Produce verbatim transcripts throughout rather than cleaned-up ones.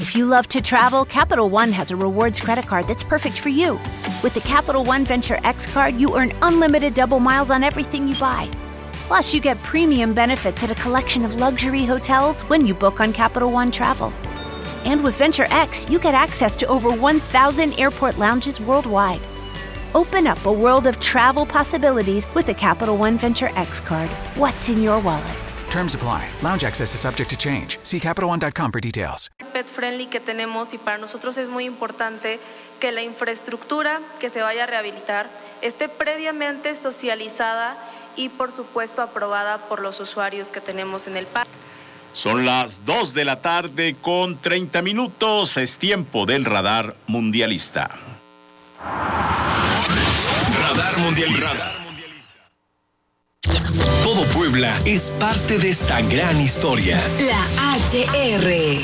If you love to travel, Capital One has a rewards credit card that's perfect for you. With the Capital One Venture X card, you earn unlimited double miles on everything you buy. Plus, you get premium benefits at a collection of luxury hotels when you book on Capital One Travel. And with Venture X, you get access to over one thousand airport lounges worldwide. Open up a world of travel possibilities with the Capital One Venture X card. What's in your wallet? Terms apply. Lounge access is subject to change. See Capital One dot com for details. Pet friendly que tenemos, y para nosotros es muy importante que la infraestructura que se vaya a rehabilitar esté previamente socializada y por supuesto aprobada por los usuarios que tenemos en el parque. Son las dos de la tarde con treinta minutos. Es tiempo del radar mundialista. Radar mundialista. Radar. Todo Puebla es parte de esta gran historia. La H R.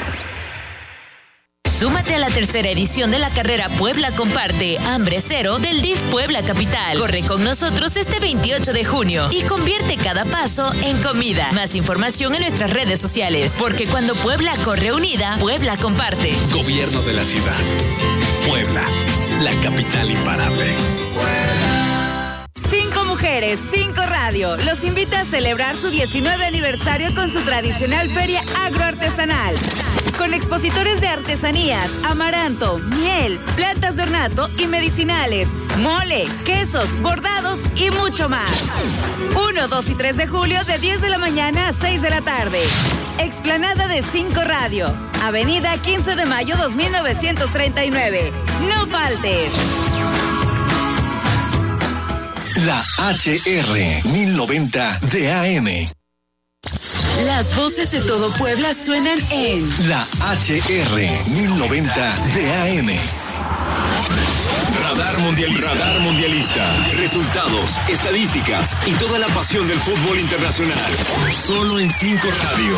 Súmate a la tercera edición de la carrera Puebla Comparte, Hambre Cero del D I F Puebla Capital. Corre con nosotros este veintiocho de junio y convierte cada paso en comida. Más información en nuestras redes sociales, porque cuando Puebla corre unida, Puebla comparte. Gobierno de la ciudad. Puebla, la capital imparable. Cinco Mujeres, Cinco Radio los invita a celebrar su diecinueve aniversario con su tradicional feria agroartesanal. Con expositores de artesanías, amaranto, miel, plantas de ornato y medicinales, mole, quesos, bordados y mucho más. uno, dos y tres de julio de diez de la mañana a seis de la tarde. Explanada de Cinco Radio, Avenida quince de mayo dos mil novecientos treinta y nueve. No faltes. La H R mil noventa de A M. Las voces de todo Puebla suenan en La H R mil noventa de A M. Radar mundialista. Radar mundialista. Resultados, estadísticas y toda la pasión del fútbol internacional. Solo en Cinco Radio.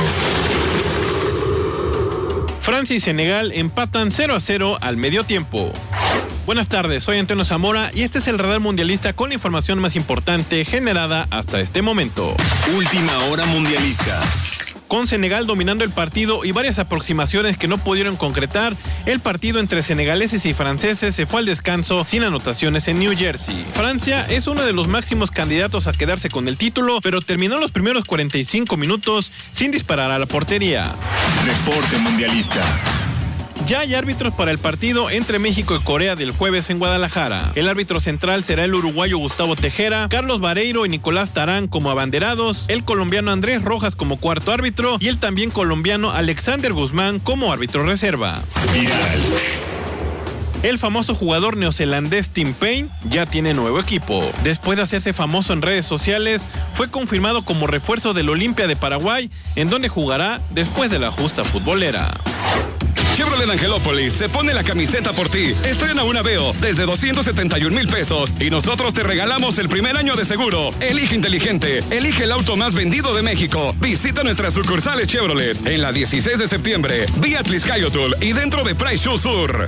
Francia y Senegal empatan cero a cero al medio tiempo. Buenas tardes, soy Antonio Zamora y este es el Radar Mundialista con la información más importante generada hasta este momento. Última hora mundialista. Con Senegal dominando el partido y varias aproximaciones que no pudieron concretar, el partido entre senegaleses y franceses se fue al descanso sin anotaciones en New Jersey. Francia es uno de los máximos candidatos a quedarse con el título, pero terminó los primeros cuarenta y cinco minutos sin disparar a la portería. Reporte mundialista. Ya hay árbitros para el partido entre México y Corea del jueves en Guadalajara. El árbitro central será el uruguayo Gustavo Tejera, Carlos Vareiro y Nicolás Tarán como abanderados, el colombiano Andrés Rojas como cuarto árbitro y el también colombiano Alexander Guzmán como árbitro reserva. Viral. El famoso jugador neozelandés Tim Payne ya tiene nuevo equipo. Después de hacerse famoso en redes sociales, fue confirmado como refuerzo del Olimpia de Paraguay, en donde jugará después de la justa futbolera. Chevrolet Angelópolis se pone la camiseta por ti. Estrena un Aveo desde doscientos setenta y un mil pesos y nosotros te regalamos el primer año de seguro. Elige inteligente, elige el auto más vendido de México. Visita nuestras sucursales Chevrolet en la dieciséis de septiembre, vía Tliscayotul y dentro de Price Show Sur.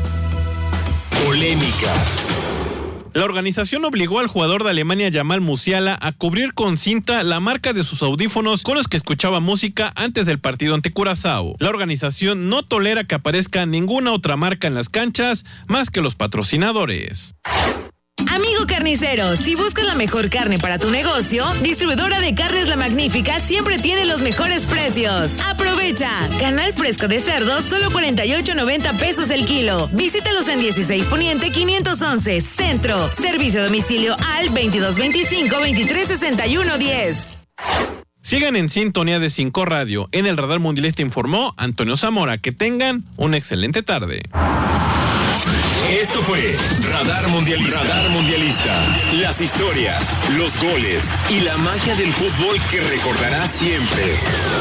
Polémicas. La organización obligó al jugador de Alemania Jamal Musiala a cubrir con cinta la marca de sus audífonos con los que escuchaba música antes del partido ante Curazao. La organización no tolera que aparezca ninguna otra marca en las canchas más que los patrocinadores. Amigo carnicero, si buscas la mejor carne para tu negocio, Distribuidora de Carnes La Magnífica siempre tiene los mejores precios. ¡Aprovecha! Canal fresco de cerdo, solo cuarenta y ocho noventa pesos el kilo. Visítalos en dieciséis Poniente quinientos once, Centro. Servicio a domicilio al veintidós veinticinco veintitrés sesenta y uno diez. Sigan en sintonía de Cinco Radio. En el Radar Mundialista informó Antonio Zamora. Que tengan una excelente tarde. Esto fue Radar Mundialista. Radar Mundialista. Las historias, los goles y la magia del fútbol que recordarás siempre.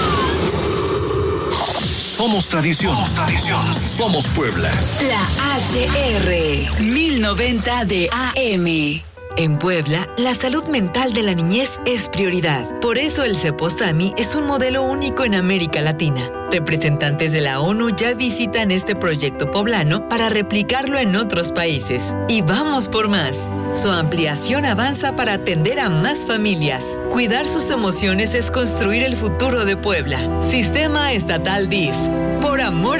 Somos tradición. Somos tradición. Somos Puebla. La H R mil noventa de A M. En Puebla, la salud mental de la niñez es prioridad. Por eso el Ceposami es un modelo único en América Latina. Representantes de la ONU ya visitan este proyecto poblano para replicarlo en otros países. Y vamos por más. Su ampliación avanza para atender a más familias. Cuidar sus emociones es construir el futuro de Puebla. Sistema Estatal D I F. Por amor